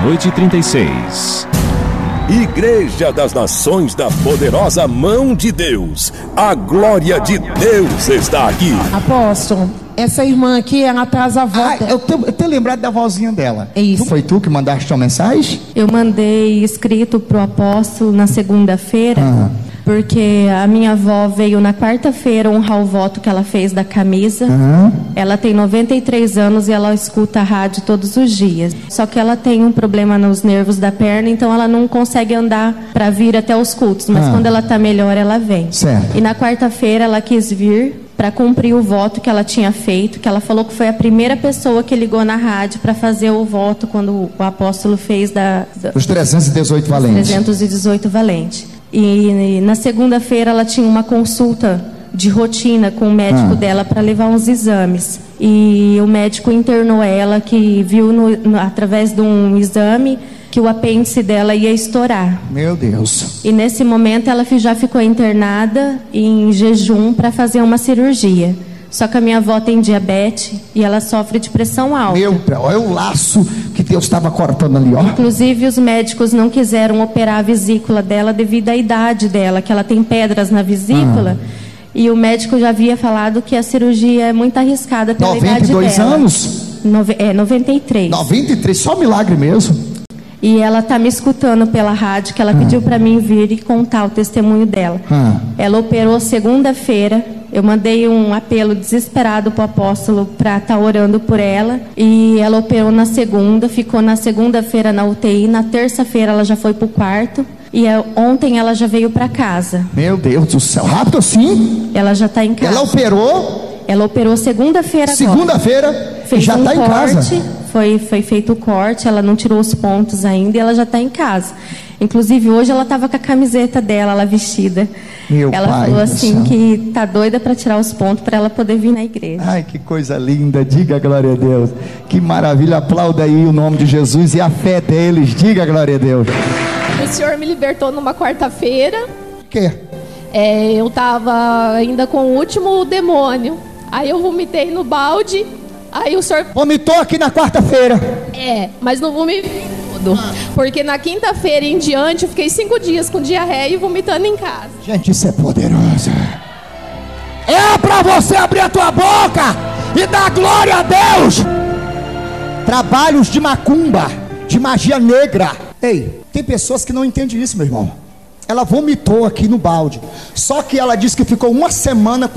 meia-noite e 36. Igreja das Nações da Poderosa Mão de Deus. A glória de Deus está aqui. Apóstolo, essa irmã aqui, ela traz a avó. Eu tenho lembrado da vozinha dela. É isso. Foi tu que mandaste uma mensagem? Eu mandei escrito pro apóstolo na segunda-feira, porque a minha avó veio na quarta-feira honrar o voto que ela fez da camisa. Ela tem 93 anos e ela escuta a rádio todos os dias. Só que ela tem um problema nos nervos da perna, então ela não consegue andar para vir até os cultos. Mas quando ela tá melhor, ela vem. Certo. E na quarta-feira ela quis vir para cumprir o voto que ela tinha feito, que ela falou que foi a primeira pessoa que ligou na rádio para fazer o voto quando o apóstolo fez os 318 valentes. 318 valentes. E na segunda-feira ela tinha uma consulta de rotina com o médico dela para levar uns exames. E o médico internou ela, que viu através de um exame que o apêndice dela ia estourar. Meu Deus. E nesse momento ela já ficou internada em jejum para fazer uma cirurgia. Só que a minha avó tem diabetes e ela sofre de pressão alta. Olha o laço que Deus estava cortando ali, ó. Inclusive os médicos não quiseram operar a vesícula dela devido à idade dela, que ela tem pedras na vesícula. E o médico já havia falado que a cirurgia é muito arriscada pela idade dela. 92 anos? 93. 93, só milagre mesmo. E ela está me escutando pela rádio, que ela pediu para mim vir e contar o testemunho dela. Ela operou segunda-feira. Eu mandei um apelo desesperado para o apóstolo para estar orando por ela. E ela operou na segunda, ficou na segunda-feira na UTI. Na terça-feira ela já foi para o quarto. E ontem ela já veio para casa. Meu Deus do céu, rápido assim? Ela já está em casa. Ela operou? Ela operou segunda-feira agora. Segunda-feira e já está em casa? Foi feito o corte, ela não tirou os pontos ainda e ela já está em casa. Inclusive hoje ela estava com a camiseta dela, ela vestida. Ela falou assim que tá doida para tirar os pontos para ela poder vir na igreja. Ai, que coisa linda, diga glória a Deus. Que maravilha, aplauda aí o nome de Jesus e a fé deles, diga glória a Deus. O Senhor me libertou numa quarta-feira. O quê? Eu estava ainda com o último demônio. Aí eu vomitei no balde. Aí o senhor vomitou aqui na quarta-feira. Mas não vomitei tudo. Porque na quinta-feira em diante eu fiquei 5 dias com diarreia e vomitando em casa. Gente, isso é poderoso. É pra você abrir a tua boca e dar glória a Deus. Trabalhos de macumba, de magia negra. Ei, tem pessoas que não entendem isso, meu irmão. Ela vomitou aqui no balde. Só que ela disse que ficou uma semana